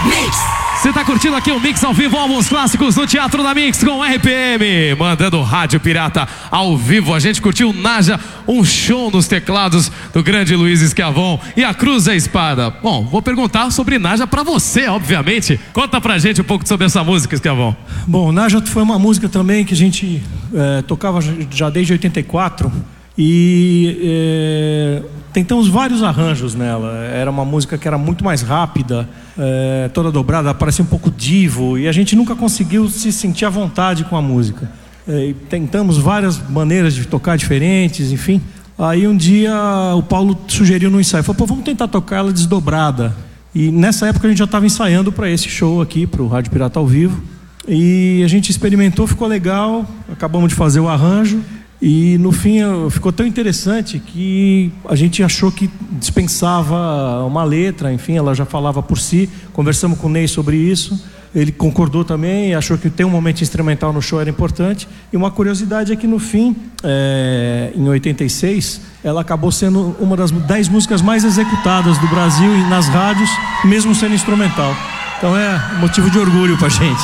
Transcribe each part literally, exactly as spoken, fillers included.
Mix. Você tá curtindo aqui o Mix ao vivo, álbuns clássicos do Teatro da Mix com R P M, mandando Rádio Pirata ao vivo. A gente curtiu Naja, um show nos teclados do grande Luiz Schiavon e a Cruz e a Espada. Bom, vou perguntar sobre Naja pra você, obviamente. Conta pra gente um pouco sobre essa música, Schiavon. Bom, Naja foi uma música também que a gente é, tocava já desde oitenta e quatro e é, tentamos vários arranjos nela. Era uma música que era muito mais rápida, é, toda dobrada, parecia um pouco divo, e a gente nunca conseguiu se sentir à vontade com a música. É, e tentamos várias maneiras de tocar diferentes, enfim. Aí um dia o Paulo sugeriu no ensaio, falou, pô, vamos tentar tocar ela desdobrada. E nessa época a gente já estava ensaiando para esse show aqui, para o Rádio Pirata ao vivo. E a gente experimentou, ficou legal, acabamos de fazer o arranjo. E no fim ficou tão interessante que a gente achou que dispensava uma letra, enfim, ela já falava por si. Conversamos com o Ney sobre isso, ele concordou também, achou que ter um momento instrumental no show era importante. E uma curiosidade é que no fim, é, em oitenta e seis, ela acabou sendo uma das dez músicas mais executadas do Brasil e nas rádios, mesmo sendo instrumental. Então é motivo de orgulho pra gente.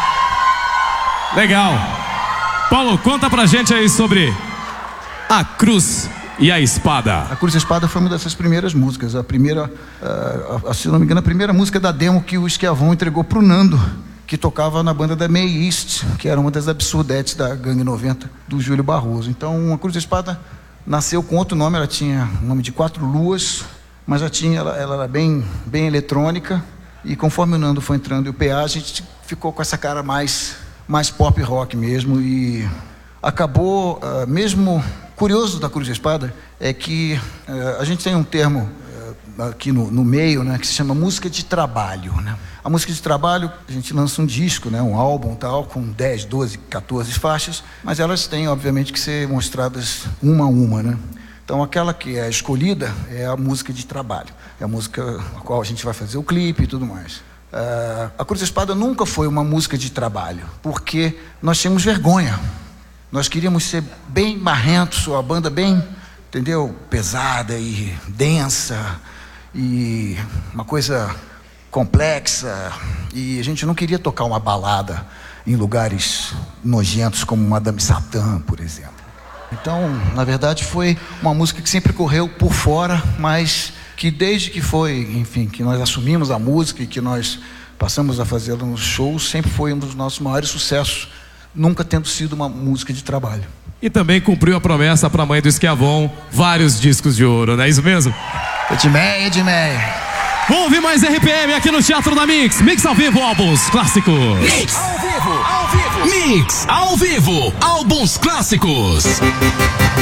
Legal. Paulo, conta pra gente aí sobre A Cruz e a Espada. A Cruz e a Espada foi uma dessas primeiras músicas. A primeira, uh, se não me engano, a primeira música da demo que o Schiavon entregou pro Nando, que tocava na banda da May East, que era uma das absurdetes da Gangue noventa, do Júlio Barroso. Então, a Cruz e a Espada nasceu com outro nome, ela tinha o nome de Quatro Luas, mas já tinha, ela, ela era bem, bem eletrônica, e conforme o Nando foi entrando e o P A, a gente ficou com essa cara mais... mais pop rock mesmo, e acabou, uh, mesmo curioso da Cruz e Espada, é que uh, a gente tem um termo uh, aqui no, no meio, né, que se chama música de trabalho, né? A música de trabalho, a gente lança um disco, né, um álbum tal, com dez, doze, quatorze faixas, mas elas têm, obviamente, que ser mostradas uma a uma, né? Então aquela que é escolhida é a música de trabalho, é a música a qual a gente vai fazer o clipe e tudo mais. Uh, a Cruz e a Espada nunca foi uma música de trabalho, porque nós tínhamos vergonha. Nós queríamos ser bem marrentos, uma banda bem, entendeu, pesada e densa, e uma coisa complexa, e a gente não queria tocar uma balada em lugares nojentos como Madame Satã, por exemplo. Então, na verdade, foi uma música que sempre correu por fora, mas que desde que foi, enfim, que nós assumimos a música e que nós passamos a fazê-la nos shows, sempre foi um dos nossos maiores sucessos, nunca tendo sido uma música de trabalho. E também cumpriu a promessa para a mãe do Schiavon, vários discos de ouro, não é isso mesmo? Edmeia, Edmeia. Vamos ouvir mais R P M aqui no Teatro da Mix. Mix ao vivo, álbuns clássicos. Mix ao vivo, ao vivo. Mix ao vivo, álbuns clássicos.